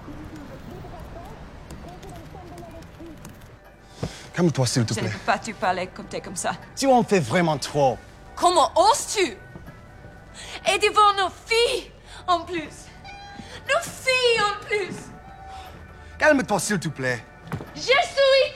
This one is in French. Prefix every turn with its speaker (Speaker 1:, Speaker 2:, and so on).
Speaker 1: Calme-toi, s'il te
Speaker 2: Je ne
Speaker 1: plaît.
Speaker 2: peux pas te parler quand t'es comme ça.
Speaker 1: Tu en fais vraiment trop.
Speaker 2: Comment oses-tu? Et devant nos filles, en plus. Nos filles, en plus.
Speaker 1: Calme-toi, s'il te plaît.
Speaker 2: Je suis